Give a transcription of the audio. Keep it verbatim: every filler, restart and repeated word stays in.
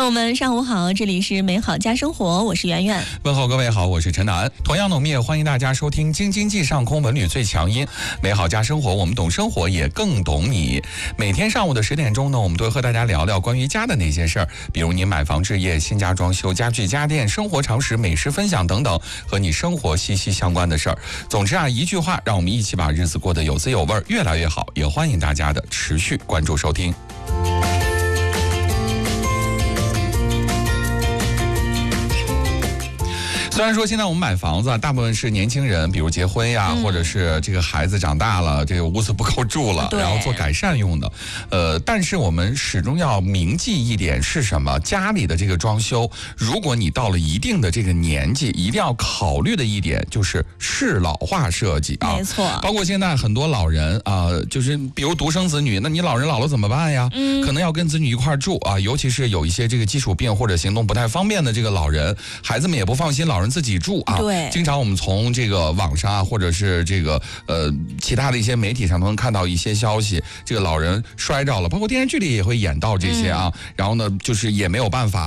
朋友们上午好，这里是美好家生活，我是圆圆。 问候各位好，我是陈楠。同样呢，我们也欢迎大家收听京津冀上空文旅最强音美好家生活，我们懂生活也更懂你。每天上午的十点钟呢，我们都会和大家聊聊关于家的那些事儿，比如您买房置业、新家装修、家具家电、生活常识、美食分享等等，和你生活息息相关的事儿。总之啊，一句话，让我们一起把日子过得有滋有味，越来越好。也欢迎大家的持续关注收听。虽然说现在我们买房子啊，大部分是年轻人，比如结婚呀、嗯，或者是这个孩子长大了，这个屋子不够住了，然后做改善用的。呃，但是我们始终要铭记一点是什么？家里的这个装修，如果你到了一定的这个年纪，一定要考虑的一点就是适老化设计啊。 没错。 包括现在很多老人啊、呃，就是比如独生子女，那你老人老了怎么办呀？嗯，可能要跟子女一块住啊，尤其是有一些这个基础病或者行动不太方便的这个老人，孩子们也不放心老人自己住啊。 对， 经常我们从这个网上啊，或者是这个呃其他的一些媒体上都能看到一些消息，这个老人摔着了，包括电视剧里也会演到这些啊。嗯、然后呢，就是也没有办法